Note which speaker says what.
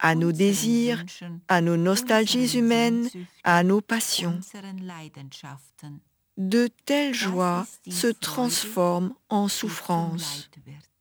Speaker 1: à nos désirs, à nos nostalgies humaines, à nos passions. De telles joies se transforment en souffrance.